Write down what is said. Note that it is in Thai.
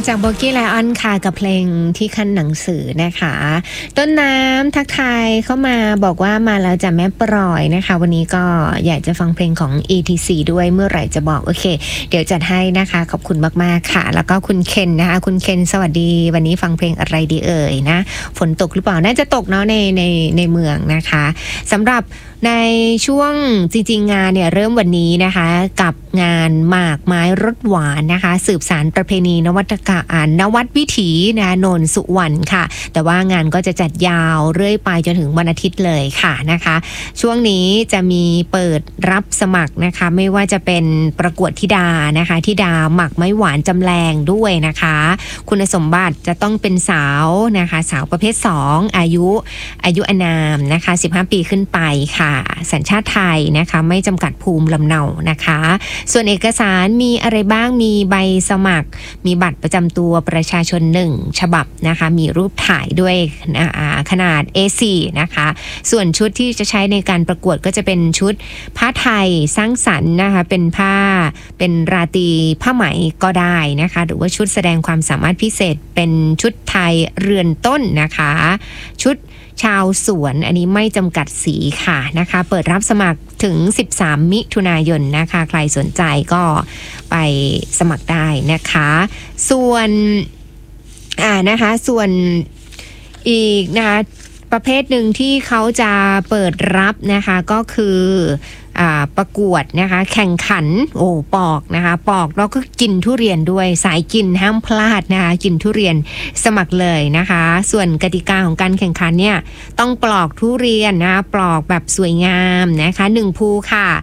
จากโบกี้ไลออนค่ะกับเพลงที่ขั้นหนังสือนะคะต้นน้ำทักทายเข้ามาบอกว่ามาแล้วจะแม่ปล่อยนะคะวันนี้ก็อยากจะฟังเพลงของ ETC ด้วยเมื่อไหร่จะบอกโอเคเดี๋ยวจัดให้นะคะขอบคุณมากๆค่ะแล้วก็คุณเคนนะคะคุณเคนสวัสดีวันนี้ฟังเพลงอะไรดีเอ่ยนะฝนตกหรือเปล่าน่าจะตกเนาะในเมืองนะคะสำหรับในช่วงจริงๆงานเนี่ยเริ่มวันนี้นะคะกับงานหมากไม้รสหวานนะคะสืบสานประเพณีนวัดวิถีนะโนนสุวรรณค่ะแต่ว่างานก็จะจัดยาวเรื่อยไปจนถึงวันอาทิตย์เลยค่ะนะคะช่วงนี้จะมีเปิดรับสมัครนะคะไม่ว่าจะเป็นประกวดธิดานะคะธิดาหมักไม้หวานจำแรงด้วยนะคะคุณสมบัติจะต้องเป็นสาวนะคะสาวประเภท2อายุอานามนะคะ15 ปีขึ้นไปค่ะสัญชาติไทยนะคะไม่จำกัดภูมิลำเนานะคะส่วนเอกสารมีอะไรบ้างมีใบสมัครมีบัตรประจำตัวประชาชน1ฉบับนะคะมีรูปถ่ายด้วยขนาด A4 นะคะส่วนชุดที่จะใช้ในการประกวดก็จะเป็นชุดผ้าไทยสร้างสรรค์นะคะเป็นราตรีผ้าไหมก็ได้นะคะหรือว่าชุดแสดงความสามารถพิเศษเป็นชุดไทยเรือนต้นนะคะชุดชาวสวนอันนี้ไม่จำกัดสีค่ะนะคะเปิดรับสมัครถึง13 มิถุนายนนะคะใครสนใจก็ไปสมัครได้นะคะส่วนอีกนะคะประเภทหนึ่งที่เขาจะเปิดรับนะคะก็คือประกวดนะคะแข่งขันปอกนะคะปอกแล้วก็กินทุเรียนด้วยสายกินห้ามพลาดนะคะกินทุเรียนสมัครเลยนะคะส่วนกติกาของการแข่งขันเนี่ยต้องปลอกทุเรียนนะปลอกแบบสวยงามนะคะ1 ภูค่ะ